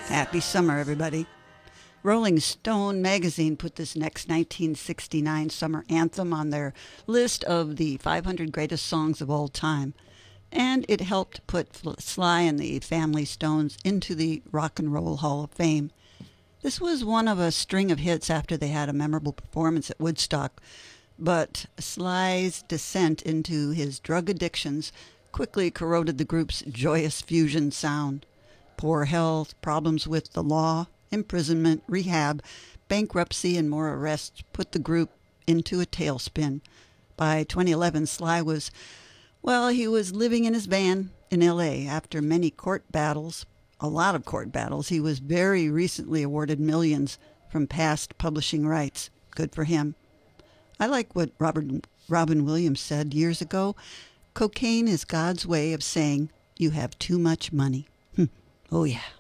Happy summer, everybody. Rolling Stone magazine put this next 1969 summer anthem on their list of the 500 greatest songs of all time. And it helped put Sly and the Family Stones into the Rock and Roll Hall of Fame. This was one of a string of hits after they had a memorable performance at Woodstock, but Sly's descent into his drug addictions quickly corroded the group's joyous fusion sound. Poor health, problems with the law, imprisonment, rehab, bankruptcy, and more arrests put the group into a tailspin. By 2011, Sly was, he was living in his van in L.A. After many court battles, a lot of court battles. He was very recently awarded millions from past publishing rights. Good for him. I like what Robin Williams said years ago. Cocaine is God's way of saying you have too much money. Oh, yeah.